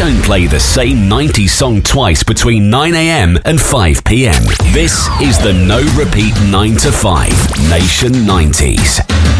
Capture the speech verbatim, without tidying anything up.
don't play the same nineties song twice between nine a.m. and five p.m. This is the No Repeat nine to five Nation nineties.